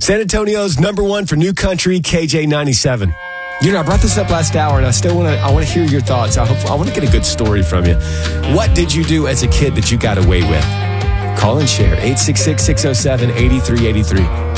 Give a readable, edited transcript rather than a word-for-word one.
San Antonio's number one for new country, KJ97. You know, I brought this up last hour, and I want to hear your thoughts. I want to get a good story from you. What did you do as a kid that you got away with? Call and share, 866-607-8383.